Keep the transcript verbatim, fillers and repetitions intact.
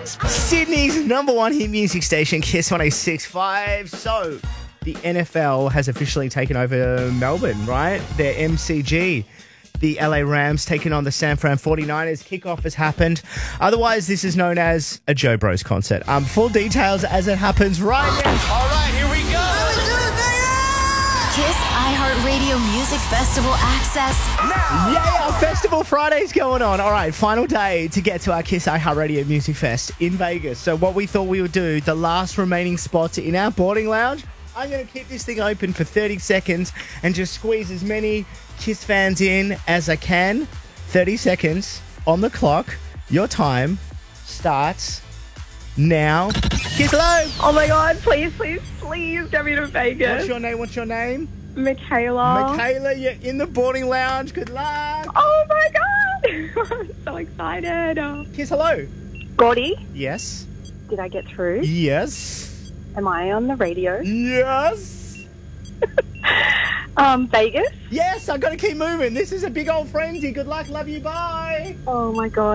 Sydney's number one hit music station, Kiss one oh six point five. So, the N F L has officially taken over Melbourne, right? Their M C G. The L A Rams taking on the San Fran forty-niners. Kickoff has happened. Otherwise, this is known as a Joe Bros concert. Um, full details as it happens right now. All right, here we go. Kiss iHeartRadio Music Festival access now. Yeah, our Festival Friday's going on. All right, final day to get to our Kiss iHeartRadio Music Fest in Vegas. So what we thought we would do, the last remaining spots in our boarding lounge, I'm going to keep this thing open for thirty seconds and just squeeze as many Kiss fans in as I can. thirty seconds on the clock. Your time starts now. Kiss, hello. Oh my God, please, please, please get me to Vegas. What's your name? What's your name? Michaela. Michaela, you're in the boarding lounge. Good luck. Oh my God. I'm so excited. Kiss, hello. Gordy, Yes. did I get through? Yes. Am I on the radio? Yes. Um, Vegas? Yes, I've got to keep moving. This is a big old frenzy. Good luck. Love you. Bye. Oh my God.